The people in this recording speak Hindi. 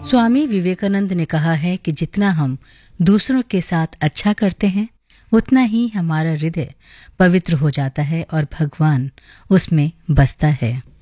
स्वामी विवेकानंद ने कहा है कि जितना हम दूसरों के साथ अच्छा करते हैं उतना ही हमारा हृदय पवित्र हो जाता है और भगवान उसमें बसता है।